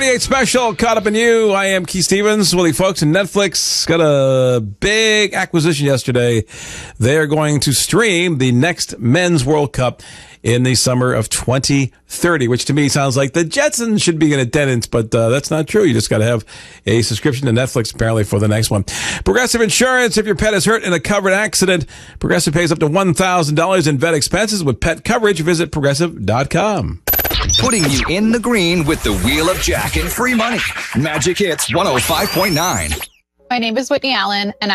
Special, Caught Up in You. I am Keith Stevens. Willie Folks and Netflix got a big acquisition yesterday. They're going to stream the next Men's World Cup in the summer of 2030, which to me sounds like the Jetsons should be in attendance, but that's not true. You just got to have a subscription to Netflix apparently for the next one. Progressive Insurance. If your pet is hurt in a covered accident, Progressive pays up to $1,000 in vet expenses with pet coverage. Visit progressive.com. Putting you in the green with the Wheel of Jack and free money. Magic Hits 105.9. My name is Whitney Allen, and